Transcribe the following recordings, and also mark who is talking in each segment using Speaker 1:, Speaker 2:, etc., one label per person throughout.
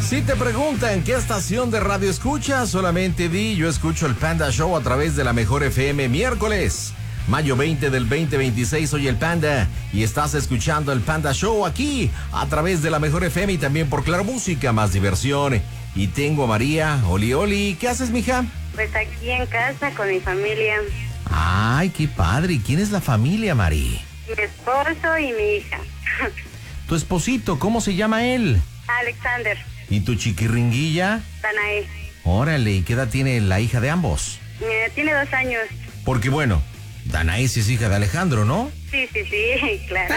Speaker 1: Si te preguntan qué estación de radio escuchas, solamente di: yo escucho el Panda Show a través de la Mejor FM. Miércoles, mayo 20 del 2026, soy el Panda y estás escuchando el Panda Show aquí a través de la Mejor FM y también por Claro Música, más diversión. Y tengo a María. Oli, Oli, ¿qué haces, mija?
Speaker 2: Pues aquí en casa con mi familia.
Speaker 1: Ay, qué padre. ¿Y quién es la familia, Mari?
Speaker 2: Mi esposo y mi hija.
Speaker 1: Tu esposito, ¿cómo se llama él?
Speaker 2: Alexander.
Speaker 1: ¿Y tu chiquirringuilla?
Speaker 2: Danae.
Speaker 1: Órale, ¿y qué edad tiene la hija de ambos?
Speaker 2: Tiene 2 años.
Speaker 1: Porque bueno, Danae sí es hija de Alejandro, ¿no?
Speaker 2: Sí, claro.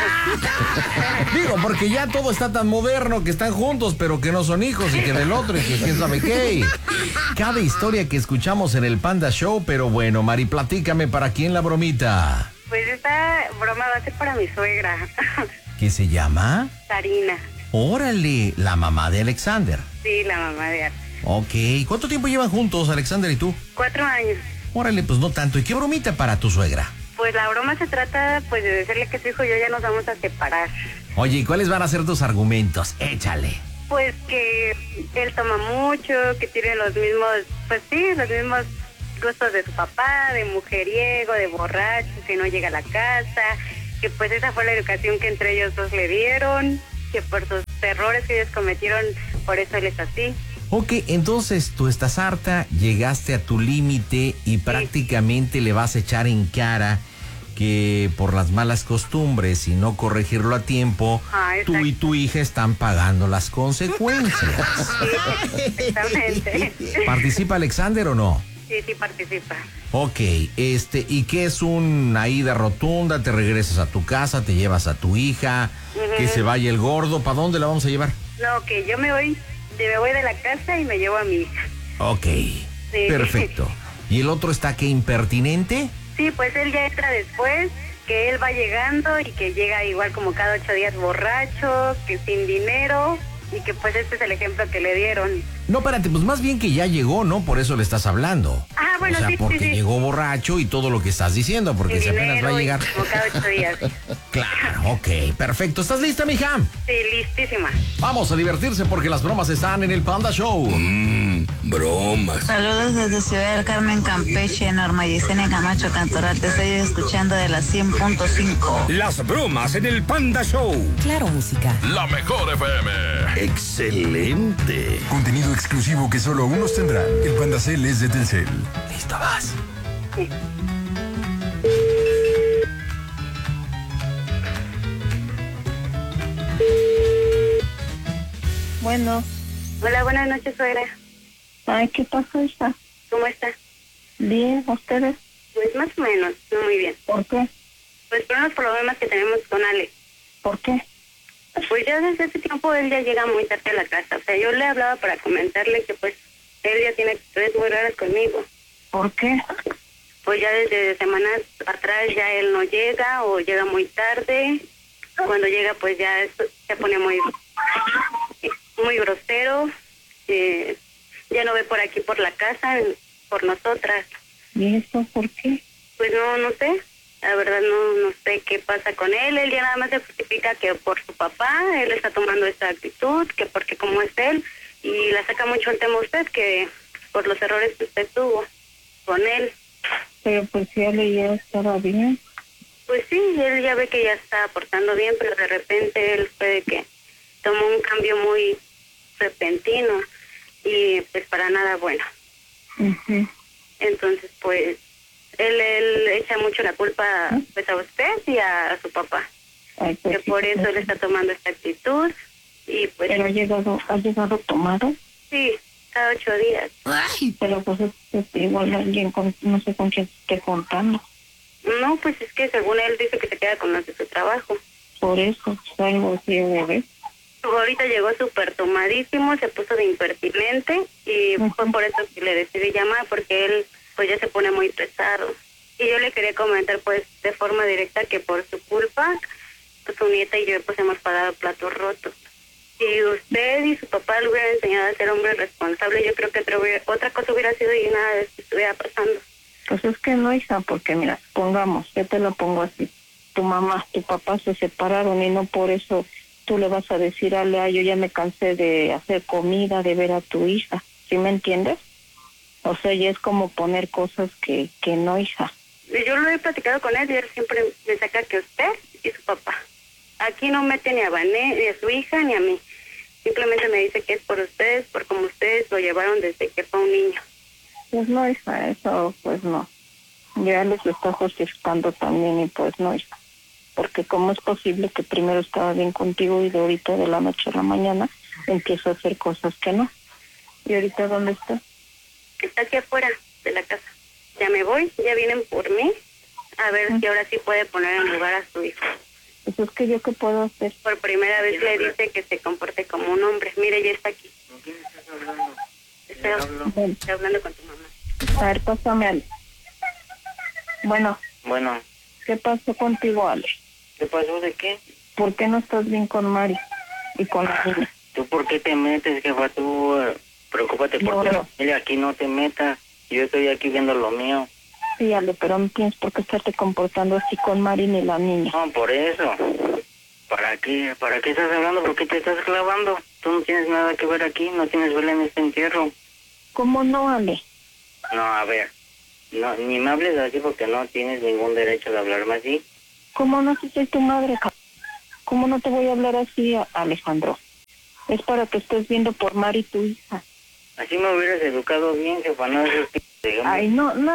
Speaker 1: Digo, porque ya todo está tan moderno que están juntos, pero que no son hijos y que del otro y que quién sabe qué. Cada historia que escuchamos en el Panda Show, pero bueno, Mari, platícame, ¿para quién la bromita?
Speaker 2: Pues esta broma va a ser para mi suegra.
Speaker 1: ¿Qué se llama?
Speaker 2: Sarina.
Speaker 1: Órale, la mamá de Alexander.
Speaker 2: Sí, la mamá de Ar.
Speaker 1: Ok, ¿cuánto tiempo llevan juntos, Alexander y tú?
Speaker 2: 4 años.
Speaker 1: Órale, pues no tanto. ¿Y qué bromita para tu suegra?
Speaker 2: Pues la broma se trata pues de decirle que su hijo y yo ya nos vamos a separar.
Speaker 1: Oye, ¿y cuáles van a ser tus argumentos? Échale.
Speaker 2: Pues que él toma mucho, que tiene los mismos, pues sí, los mismos gustos de su papá, de mujeriego, de borracho, que no llega a la casa, que pues esa fue la educación que entre ellos dos le dieron, que por sus errores que ellos cometieron, por eso él es así.
Speaker 1: Ok, entonces tú estás harta, llegaste a tu límite y prácticamente le vas a echar en cara que por las malas costumbres y no corregirlo a tiempo, tú y tu hija están pagando las consecuencias.
Speaker 2: Sí, exactamente.
Speaker 1: ¿Participa Alexander o no?
Speaker 2: Sí, participa.
Speaker 1: Ok, ¿y qué es una ida rotunda? ¿Te regresas a tu casa, te llevas a tu hija, que se vaya el gordo? ¿Para dónde la vamos a llevar?
Speaker 2: No, que yo me voy de la casa y me llevo a mi hija.
Speaker 1: Ok, sí. Perfecto. ¿Y el otro está qué, impertinente?
Speaker 2: Sí, pues él ya entra después, que él va llegando y que llega igual como cada 8 días borracho, que sin dinero, y que pues este es el ejemplo que le dieron.
Speaker 1: No, espérate, pues más bien que ya llegó, ¿no? Por eso le estás hablando.
Speaker 2: Ah, bueno,
Speaker 1: o sea,
Speaker 2: sí,
Speaker 1: porque llegó borracho y todo lo que estás diciendo, porque
Speaker 2: sin
Speaker 1: si apenas va a llegar...
Speaker 2: Como cada 8 días.
Speaker 1: Claro, ok, perfecto. ¿Estás lista, mija?
Speaker 2: Sí, listísima.
Speaker 1: Vamos a divertirse porque las bromas están en el Panda Show.
Speaker 3: Bromas.
Speaker 4: Saludos desde Ciudad del Carmen, Campeche, Norma Yesenia Camacho Cantoral. Te estoy escuchando de la 100.5.
Speaker 3: Las bromas en el Panda Show.
Speaker 5: Claro Música.
Speaker 6: La Mejor FM.
Speaker 3: Excelente.
Speaker 7: Contenido exclusivo que solo unos tendrán. El Panda Cel es de Telcel.
Speaker 1: Listo, vas.
Speaker 2: Sí.
Speaker 8: Bueno.
Speaker 2: Hola, buenas noches, suegra.
Speaker 8: Ay, ¿qué pasó, hija?
Speaker 2: ¿Cómo está?
Speaker 8: Bien, ¿ustedes?
Speaker 2: Pues más o menos, no muy bien.
Speaker 8: ¿Por qué?
Speaker 2: Pues por unos problemas que tenemos con Ale.
Speaker 8: ¿Por qué?
Speaker 2: Pues ya desde ese tiempo él ya llega muy tarde a la casa. O sea, yo le hablaba para comentarle que pues él ya tiene actitudes muy raras conmigo.
Speaker 8: ¿Por qué?
Speaker 2: Pues ya desde semanas atrás ya él no llega o llega muy tarde. Cuando llega pues ya se pone muy grosero. Ya no ve por aquí por la casa, por nosotras.
Speaker 8: ¿Y eso por qué?
Speaker 2: Pues no sé. La verdad no sé qué pasa con él. Él ya nada más se justifica que por su papá él está tomando esta actitud, que porque como es él, y la saca mucho el tema usted, que por los errores que usted tuvo con él.
Speaker 8: Pero pues si él ya estaba bien.
Speaker 2: Pues sí, él ya ve que ya está aportando bien, pero de repente él puede que tomó un cambio muy repentino y pues para nada bueno.
Speaker 8: Uh-huh.
Speaker 2: Entonces pues él echa mucho la culpa pues a usted y a su papá.
Speaker 8: Ay, pues,
Speaker 2: que por eso él está tomando esta actitud y pues...
Speaker 8: ¿Pero ha llegado tomado?
Speaker 2: Sí, cada 8 días.
Speaker 8: Ay, pero pues igual alguien no sé con quién esté contando.
Speaker 2: No, pues es que según él dice que se queda con los de su trabajo.
Speaker 8: Por eso, algo así de ver.
Speaker 2: Ahorita llegó súper tomadísimo, se puso de impertinente y fue por eso que le decidí llamar, porque él pues ya se pone muy pesado. Y yo le quería comentar pues de forma directa que por su culpa, pues su nieta y yo pues hemos pagado platos rotos. Si usted y su papá le hubieran enseñado a ser hombre responsable, yo creo que otra cosa hubiera sido y nada de esto estuviera pasando.
Speaker 8: Pues es que no, hija, porque mira, pongamos, yo te lo pongo así. Tu mamá, tu papá se separaron y no por eso tú le vas a decir, Ale, yo ya me cansé de hacer comida, de ver a tu hija. ¿Sí me entiendes? O sea, ya es como poner cosas que no, hija.
Speaker 2: Yo lo he platicado con él y él siempre me saca que usted y su papá. Aquí no mete ni a Vané, ni a su hija, ni a mí. Simplemente me dice que es por ustedes, por como ustedes lo llevaron desde que fue un niño.
Speaker 8: Pues no, hija, eso pues no. Ya les está justificando también y pues no, hija. Porque cómo es posible que primero estaba bien contigo y de ahorita de la noche a la mañana empieza a hacer cosas que no. ¿Y ahorita dónde está?
Speaker 2: Está aquí afuera de la casa. Ya me voy, ya vienen por mí, a ver si ahora sí puede poner en lugar a su hijo.
Speaker 8: Pues es que yo qué puedo hacer.
Speaker 2: Por primera vez le dice que se comporte como un hombre. Mire, ya está aquí.
Speaker 5: ¿Con quién estás hablando?
Speaker 2: Estoy hablando con tu mamá.
Speaker 8: A ver, pásame, Ale. Bueno,
Speaker 5: ¿Qué
Speaker 8: pasó contigo, Ale?
Speaker 5: ¿Qué pasó de qué?
Speaker 8: ¿Por qué no estás bien con Mari y con la niña?
Speaker 5: ¿Tú por qué te metes, jefa? Tú preocúpate por tu familia, aquí no te metas. Yo estoy aquí viendo lo mío.
Speaker 8: Sí, Ale, pero no tienes por qué estarte comportando así con Mari ni la niña.
Speaker 5: No, por eso. ¿Para qué? ¿Para qué estás hablando? ¿Por qué te estás clavando? Tú no tienes nada que ver aquí, no tienes vela en este entierro.
Speaker 8: ¿Cómo no, Ale?
Speaker 5: No, a ver, no, ni me hables así porque no tienes ningún derecho de hablarme así.
Speaker 8: ¿Cómo no, si soy tu madre, ¿Cómo no te voy a hablar así, Alejandro? Es para que estés viendo por Mari, tu hija.
Speaker 5: Así me hubieras educado bien, jefa, no esos digamos.
Speaker 8: Ay,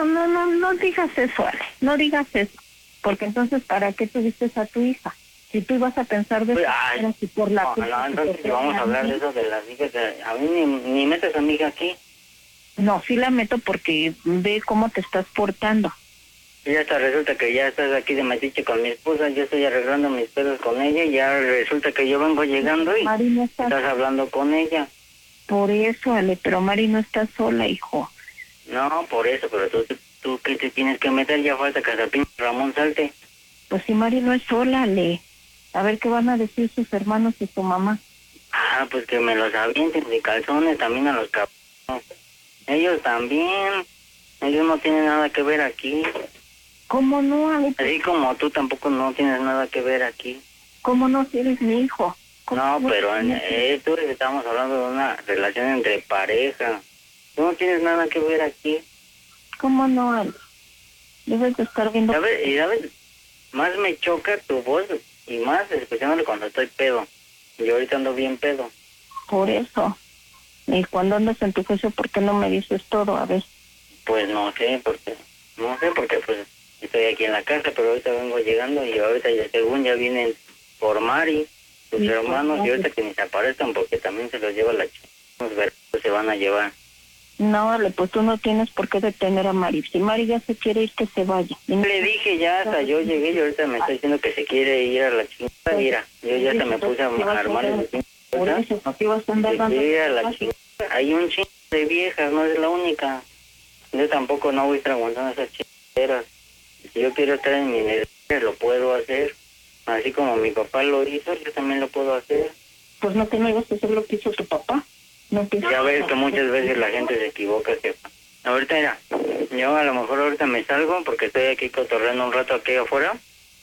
Speaker 8: no digas eso, Ale, no digas eso. Porque entonces, ¿para qué tuviste a tu hija? Si tú ibas a pensar de eso, si por la
Speaker 5: no, entonces vamos a hablar de eso de las hijas. A mí ni metes a mi hija aquí.
Speaker 8: No, sí la meto porque ve cómo te estás portando.
Speaker 5: Y ya hasta resulta que ya estás aquí de metiche con mi esposa, yo estoy arreglando mis pedos con ella, y ya resulta que yo vengo llegando y
Speaker 8: Mari no está...
Speaker 5: estás hablando con ella.
Speaker 8: Por eso, Ale, pero Mari no está sola, hijo.
Speaker 5: No, por eso, pero tú que te tienes que meter, ya falta que hasta pinche Ramón salte.
Speaker 8: Pues si Mari no es sola, Ale. A ver qué van a decir sus hermanos y su mamá.
Speaker 5: Ah, pues que me los avienten de calzones también a los cabrones. Ellos también. Ellos no tienen nada que ver aquí.
Speaker 8: ¿Cómo no, Ale?
Speaker 5: Así como tú tampoco no tienes nada que ver aquí.
Speaker 8: ¿Cómo no, si eres mi hijo?
Speaker 5: No, pero tú estamos hablando de una relación entre pareja. Tú no tienes nada que ver aquí.
Speaker 8: ¿Cómo no, Ale? Debes de estar viendo...
Speaker 5: ¿Sabes? Más me choca tu voz, y más especialmente cuando estoy pedo. Y ahorita ando bien pedo.
Speaker 8: Por eso. Y cuando andas en tu juicio, ¿por qué no me dices todo? A ver.
Speaker 5: Pues no sé, porque pues estoy aquí en la casa, pero ahorita vengo llegando y ahorita ya, según ya vienen por Mari, sus hermanos, y ahorita que ni se aparezcan porque también se los lleva la chica. Los verdes se van a llevar.
Speaker 8: No, Ale, pues tú no tienes por qué detener a Mari. Si Mari ya se quiere ir, que se vaya.
Speaker 5: Le dije ya, hasta yo llegué y ahorita me está diciendo que se quiere ir a la chingada. Mira, yo ya hasta me puse a armar el
Speaker 8: por eso, ¿no te vas a andar dando?
Speaker 5: Hay un chingo de viejas, no es la única. Yo tampoco no voy a estar aguantando esas chingaderas. Si yo quiero estar en mi negocio, lo puedo hacer. Así como mi papá lo hizo, yo también lo puedo hacer.
Speaker 8: Pues no, que no ibas a hacer lo que hizo tu papá. No,
Speaker 5: ya ves que muchas veces la gente se equivoca, jefa. Ahorita mira, yo a lo mejor ahorita me salgo porque estoy aquí cotorreando un rato aquí afuera.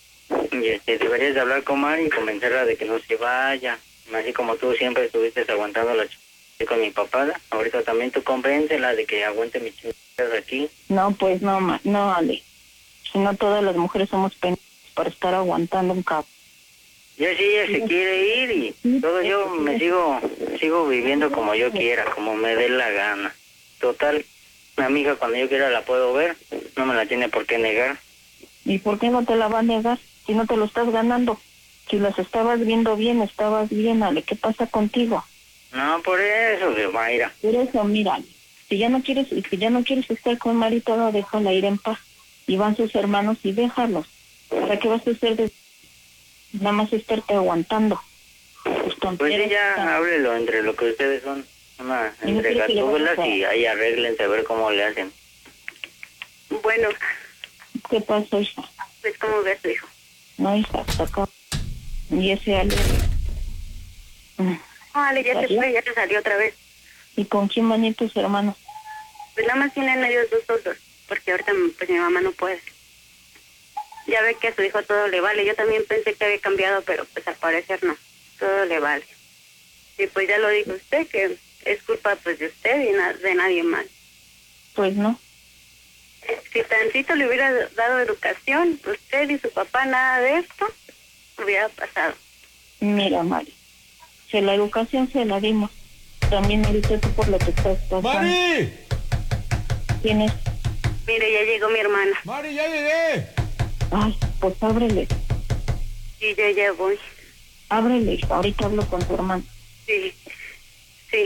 Speaker 5: Y deberías de hablar con Mari y convencerla de que no se vaya. Así como tú siempre estuviste aguantando la chingada con mi papá. Ahorita también tú convéncela de que aguante mis chingadas aquí.
Speaker 8: No, pues no, Ale. Si no, todas las mujeres somos pendientes para estar aguantando un cabo.
Speaker 5: Ya si ella se quiere ir y todo, yo me sigo viviendo como yo quiera, como me dé la gana. Total, mi amiga cuando yo quiera la puedo ver, no me la tiene por qué negar.
Speaker 8: ¿Y por qué no te la va a negar si no te lo estás ganando? Si las estabas viendo bien, estabas bien, Ale, ¿qué pasa contigo?
Speaker 5: No, por eso, Mayra.
Speaker 8: Por eso, mira, si ya no quieres estar con Mari, todo, déjala ir en paz. Y van sus hermanos y déjalos. ¿Para qué vas a hacer nada más estarte aguantando?
Speaker 5: Pues ya háblelo entre lo que ustedes son, entre gatúbelas, y ahí arréglense a ver cómo le hacen.
Speaker 2: Bueno.
Speaker 8: ¿Qué pasó, hija?
Speaker 2: Pues cómo ves, hijo.
Speaker 8: No, hija, hasta acá. Y ese Ale...
Speaker 2: Ale, ya se fue, ya se salió otra vez.
Speaker 8: ¿Y con quién van a ir tus hermanos?
Speaker 2: Pues nada más tienen ellos dos solos, porque ahorita pues mi mamá no puede. Ya ve que a su hijo todo le vale. Yo también pensé que había cambiado, pero pues al parecer no. todo le vale. Y pues ya lo dijo usted, que es culpa pues de usted y de nadie más.
Speaker 8: Pues no.
Speaker 2: Si tantito le hubiera dado educación, usted y su papá, nada de esto hubiera pasado.
Speaker 8: Mira, Mari, si la educación se la dimos, también ahorita tú por lo que estás pasando.
Speaker 1: ¡Mari!
Speaker 8: ¿Quién es?
Speaker 2: Mire, ya llegó mi hermana.
Speaker 1: ¡Mari, ya llegué!
Speaker 8: Ay, pues ábrele.
Speaker 2: Y yo ya voy.
Speaker 8: Ábrele, ahorita hablo con tu hermano.
Speaker 2: Sí, sí.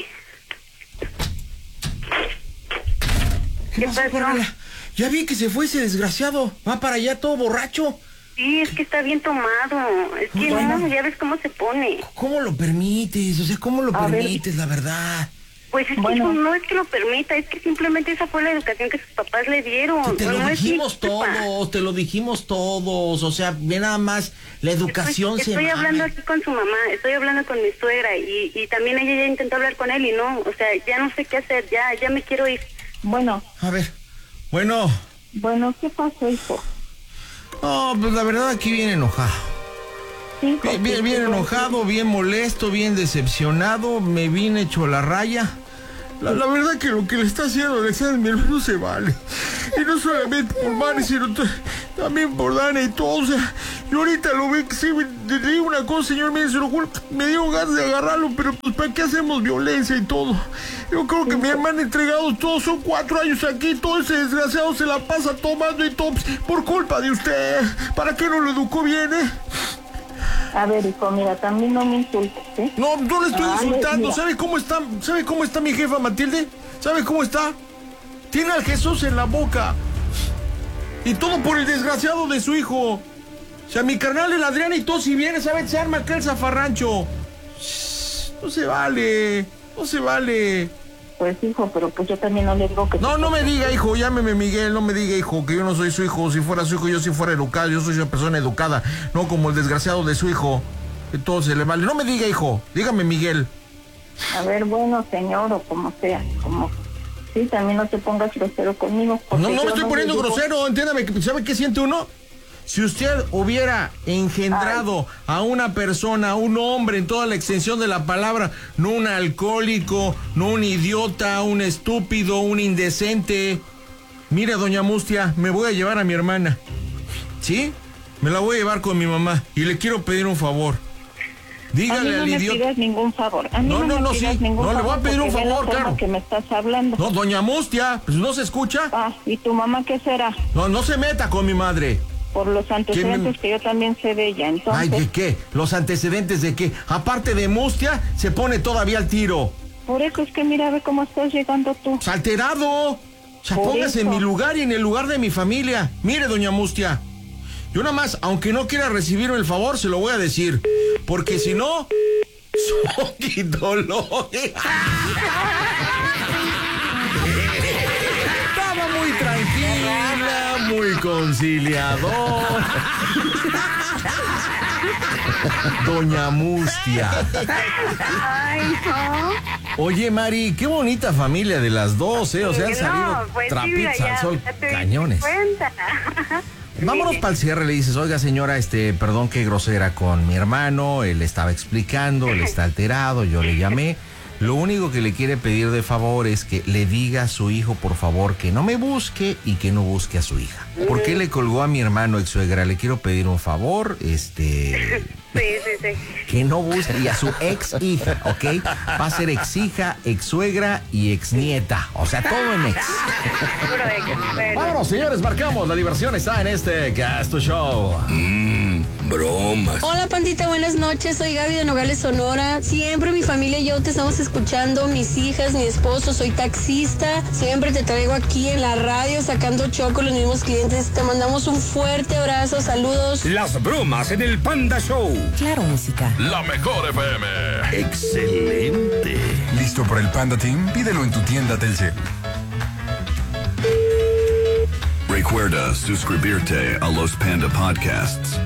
Speaker 2: ¿Qué pasó?
Speaker 6: Carnala? Ya vi que se fue ese desgraciado. Va para allá todo borracho.
Speaker 2: Sí, es que está bien tomado. Es que
Speaker 8: Bueno.
Speaker 2: no, ya ves cómo se pone.
Speaker 6: ¿Cómo lo permites? O sea, ¿cómo lo
Speaker 8: A ver.
Speaker 6: permites, la verdad?
Speaker 2: Pues es
Speaker 8: Bueno.
Speaker 2: que no es que lo permita, es que simplemente esa fue la educación que sus papás le dieron.
Speaker 6: Te
Speaker 2: No
Speaker 6: lo
Speaker 2: es mi
Speaker 6: dijimos
Speaker 2: culpa.
Speaker 6: todos, te lo dijimos todos. O sea, ve nada más, la educación se
Speaker 2: Estoy hablando
Speaker 6: mame.
Speaker 2: aquí con su mamá, estoy hablando con mi suegra y también ella ya intentó hablar con él y no, o sea, ya no sé qué hacer, ya me quiero ir.
Speaker 8: Bueno,
Speaker 6: A ver, bueno.
Speaker 8: ¿qué pasó, hijo?
Speaker 1: No, pues la verdad aquí bien enojado.
Speaker 8: Sí,
Speaker 1: Bien enojado, bien molesto, bien decepcionado. Me vine hecho a la raya. La verdad que lo que le está haciendo Alexander, mi hermano, no se vale. Y no solamente por Mari, sino también por Dana y todo. O sea, yo ahorita lo ve que sí, le digo una cosa, señor, me se lo juro, me dio ganas de agarrarlo, pero pues ¿para qué hacemos violencia y todo? Yo creo que mi hermano entregado todos, son 4 años aquí, todo ese desgraciado se la pasa tomando y todo, pues, por culpa de usted. ¿Para qué no lo educó bien,
Speaker 8: A ver, hijo, mira, también no me insultes, ¿eh?
Speaker 1: No le estoy
Speaker 8: Ay,
Speaker 1: insultando.
Speaker 8: mira.
Speaker 1: ¿Sabe cómo está mi jefa Matilde? ¿Sabe cómo está? Tiene al Jesús en la boca. Y todo por el desgraciado de su hijo. O sea, mi carnal el Adrián y todo, si viene, ¿sabe? Se arma acá el zafarrancho. No se vale.
Speaker 8: Pues, hijo, pero pues yo también no le digo que...
Speaker 1: No me diga, hijo, llámeme Miguel, no me diga, hijo, que yo no soy su hijo. Si fuera su hijo, yo sí fuera educado, yo soy una persona educada, no como el desgraciado de su hijo. Entonces le vale. No me diga, hijo, dígame Miguel.
Speaker 8: A ver, bueno, señor, o como sea, como... Sí, también no te pongas grosero conmigo. porque
Speaker 1: No
Speaker 8: yo
Speaker 1: me estoy poniendo
Speaker 8: le digo-
Speaker 1: grosero, entiéndame, ¿sabe qué siente uno? Si usted hubiera engendrado a una persona, a un hombre en toda la extensión de la palabra, no un alcohólico, no un idiota, un estúpido, un indecente. Mire, doña Mustia, me voy a llevar a mi hermana. ¿Sí? Me la voy a llevar con mi mamá y le quiero pedir un favor.
Speaker 8: A mí
Speaker 1: Dígale
Speaker 8: no
Speaker 1: al
Speaker 8: me
Speaker 1: idiota.
Speaker 8: pidas ningún favor. A mí
Speaker 1: No,
Speaker 8: no, me
Speaker 1: sí.
Speaker 8: pidas ningún
Speaker 1: No, le
Speaker 8: favor.
Speaker 1: voy a pedir un
Speaker 8: porque ve la
Speaker 1: favor,
Speaker 8: forma
Speaker 1: claro.
Speaker 8: que me estás hablando.
Speaker 1: No, doña Mustia, pues no se escucha.
Speaker 8: Ah, ¿y tu mamá qué será?
Speaker 1: No se meta con mi madre.
Speaker 8: Por los antecedentes que yo también sé de ella, entonces...
Speaker 1: Ay, ¿de qué? ¿Los antecedentes de qué? Aparte de Mustia, se pone todavía al tiro.
Speaker 8: Por eso es que mira, ve cómo estás llegando tú.
Speaker 1: ¡Alterado! O sea,
Speaker 8: Por
Speaker 1: póngase en
Speaker 8: eso.
Speaker 1: mi lugar y en el lugar de mi familia. Mire, doña Mustia, yo nada más, aunque no quiera recibir el favor, se lo voy a decir. Porque si no... ¡Soquitolo! Estaba muy tranquila, muy conciliador. Doña Mustia.
Speaker 2: Ay, no.
Speaker 1: Oye, Mari, qué bonita familia de las dos, ¿eh? O sea, han salido
Speaker 2: pues sí,
Speaker 1: trapitos
Speaker 2: mira,
Speaker 1: al
Speaker 2: ya,
Speaker 1: sol,
Speaker 2: ya te
Speaker 1: cañones.
Speaker 2: diste cuenta.
Speaker 1: Vámonos para el cierre, le dices, oiga señora, perdón qué grosera con mi hermano, él estaba explicando, él está alterado, yo le llamé. Lo único que le quiere pedir de favor es que le diga a su hijo, por favor, que no me busque y que no busque a su hija. ¿Por qué le colgó a mi hermano ex suegra? Le quiero pedir un favor,
Speaker 2: Sí.
Speaker 1: que no busque, y a su ex hija, ¿ok? Va a ser ex hija, ex suegra y ex nieta, o sea, todo en ex.
Speaker 2: Puro ex, bueno.
Speaker 1: Vámonos, señores, marcamos, la diversión está en este Gasto Show.
Speaker 3: Bromas.
Speaker 9: Hola pandita, buenas noches, soy Gaby de Nogales, Sonora. Siempre mi familia y yo te estamos escuchando, mis hijas, mi esposo, soy taxista. Siempre te traigo aquí en la radio sacando choco los mismos clientes. Te mandamos un fuerte abrazo, saludos.
Speaker 3: Las bromas en el Panda Show.
Speaker 10: Claro, música.
Speaker 7: La mejor FM.
Speaker 3: Excelente.
Speaker 7: ¿Listo para el Panda Team? Pídelo en tu tienda Telcel.
Speaker 11: Recuerda suscribirte a los Panda Podcasts.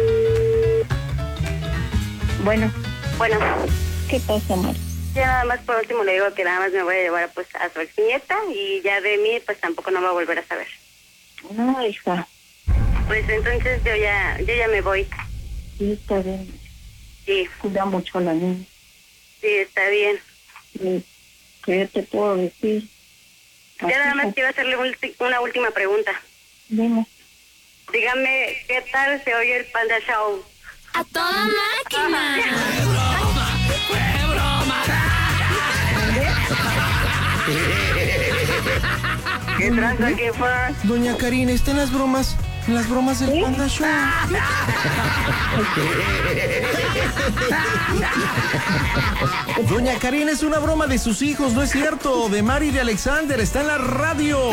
Speaker 8: Bueno,
Speaker 2: Bueno,
Speaker 8: ¿qué pasa, Mari?
Speaker 2: ya nada más por último le digo que nada más me voy a llevar pues a su exnieta y ya de mí pues tampoco no va a volver a saber.
Speaker 8: No, hija,
Speaker 2: Pues entonces yo ya me voy.
Speaker 8: sí, está bien.
Speaker 2: Sí.
Speaker 8: Cuida mucho a la niña.
Speaker 2: Sí, está bien.
Speaker 8: ¿Qué te puedo decir?
Speaker 2: Ya nada más quiero hacerle una última pregunta.
Speaker 8: Dime.
Speaker 2: Dígame, ¿qué tal se oye el Panda Show?
Speaker 10: ¡A toda máquina!
Speaker 3: ¡Fue broma!
Speaker 2: ¿Qué tranza, jefa?
Speaker 6: Doña Karina, está en las bromas del Panda Show. Doña Karina, es una broma de sus hijos, no es cierto, de Mari y de Alexander, está en la radio.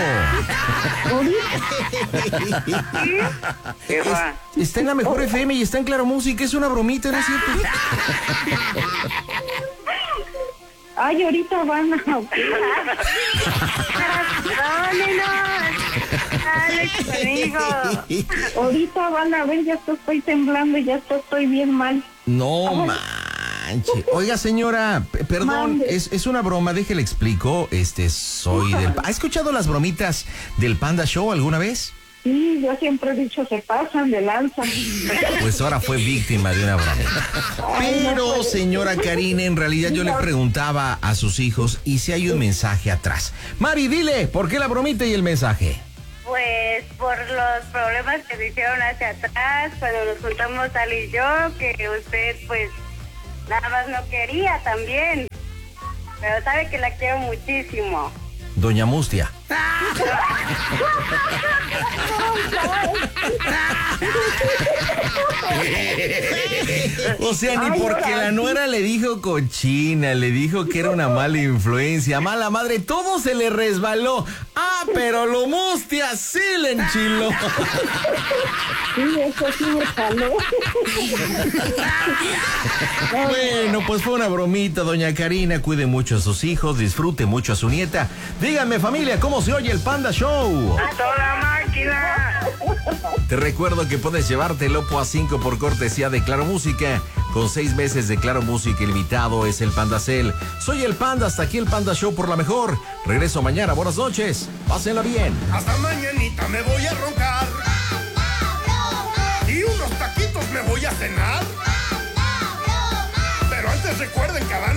Speaker 2: Jefa.
Speaker 6: Está en la Mejor FM y está en Claro Música, es una bromita, ¿no es cierto?
Speaker 8: Ay, ahorita van a...
Speaker 2: Alex, conmigo.
Speaker 8: Ahorita van a ver, ya estoy temblando y ya estoy bien mal.
Speaker 6: No manche. Oiga, señora, perdón, es una broma, déjele explico. Soy del... ¿Ha escuchado las bromitas del Panda Show alguna vez?
Speaker 8: Sí, yo siempre he dicho, se pasan de lanza.
Speaker 6: Pues ahora fue víctima de una broma. Pero, señora Karina, en realidad yo le preguntaba a sus hijos y si hay un mensaje atrás. Mari, dile, ¿por qué la bromita y el mensaje?
Speaker 2: Pues por los problemas que se hicieron hacia atrás, cuando nos juntamos Ali y yo, que usted pues nada más no quería también. Pero sabe que la quiero muchísimo.
Speaker 6: Doña Mustia. O sea, ni porque la nuera le dijo cochina, le dijo que era una mala influencia, mala madre, todo se le resbaló. Ah, pero lo Mustia sí le enchiló.
Speaker 8: Sí, eso sí me jaló.
Speaker 6: Bueno, pues fue una bromita, doña Karina. Cuide mucho a sus hijos, disfrute mucho a su nieta. Díganme, familia, ¿cómo se oye el Panda Show?
Speaker 2: ¡A toda máquina!
Speaker 1: Te recuerdo que puedes llevarte el Oppo A5 por cortesía de Claro Música. Con 6 meses de Claro Música ilimitado es el Pandacel. Soy el Panda, hasta aquí el Panda Show por la mejor. Regreso mañana, buenas noches. Pásenla bien.
Speaker 3: Hasta mañanita me voy a roncar.